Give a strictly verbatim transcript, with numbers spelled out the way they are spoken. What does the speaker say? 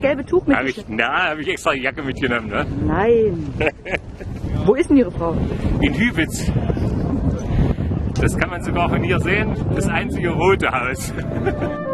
gelbe Tuch mit. Hab ich, na, habe ich extra die Jacke mitgenommen, ne? Nein. Wo ist denn Ihre Frau? In Hübitz. Das kann man sogar von hier sehen. Das einzige rote Haus.